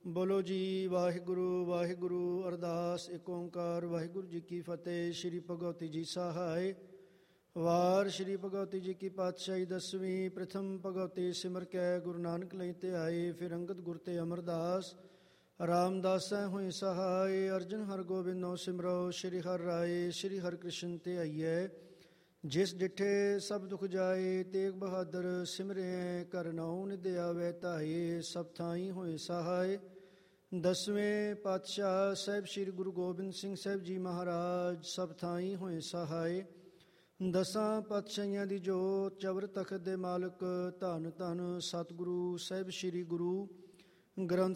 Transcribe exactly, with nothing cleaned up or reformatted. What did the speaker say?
ਬੋਲੋ ਜੀ ਵਾਹਿਗੁਰੂ ਵਾਹਿਗੁਰੂ। ਅਰਦਾਸ ਏਕ ਓਂਕਾਰ ਵਾਹਿਗੁਰੂ ਜੀ ਕੀ ਫਤਿਹ। ਸ਼੍ਰੀ ਭਗਵਤੀ ਜੀ ਸਹਾਇ ਵਾਰ ਸ਼੍ਰੀ ਭਗਵਤੀ ਜੀ ਕੀ ਪਾਤਸ਼ਾਹੀ ਦਸਵੀਂ। ਪ੍ਰਥਮ ਭਗਵਤੀ ਸਿਮਰ ਕੈ ਗੁਰੂ ਨਾਨਕ ਲਈ ਤੇ ਆਏ। ਫਿਰ ਅੰਗਦ ਗੁਰ ਤੇ ਅਮਰਦਾਸ ਰਾਮਦਾਸੈ ਹੋਏ ਸਹਾਇ। ਅਰਜਨ ਹਰ ਗੋਬਿੰਦੋ ਸਿਮਰੋ ਸ਼੍ਰੀ ਹਰਿ ਰਾਏ। ਸ਼੍ਰੀ ਹਰਿ ਕ੍ਰਿਸ਼ਨ ਤੇ ਆਈਐ ਜਿਸ ਡਿਠੇ ਸਭ ਦੁਖ ਜਾਏ। ਤੇਗ ਬਹਾਦਰ ਸਿਮਰਿਐ ਕਰ ਨਾਉ ਨਿਧ ਆਵੈ ਧਾਏ। ਸਭ ਥਾਈ ਹੋਏ ਸਹਾਇ। ਦਸਵੇਂ ਪਾਤਸ਼ਾਹ ਸਾਹਿਬ ਸ੍ਰੀ ਗੁਰੂ ਗੋਬਿੰਦ ਸਿੰਘ ਸਾਹਿਬ ਜੀ ਮਹਾਰਾਜ ਸਭ ਥਾਈ ਹੋਏ ਸਹਾਇ। ਦਸਾਂ ਪਾਤਸ਼ਾਹੀਆਂ ਦੀ ਜੋਤ ਚਵਰ ਤਖਤ ਦੇ ਮਾਲਕ ਧੰਨ ਧੰਨ ਸਤਿਗੁਰੂ ਸਾਹਿਬ ਸ੍ਰੀ ਗੁਰੂ ਗ੍ਰੰਥ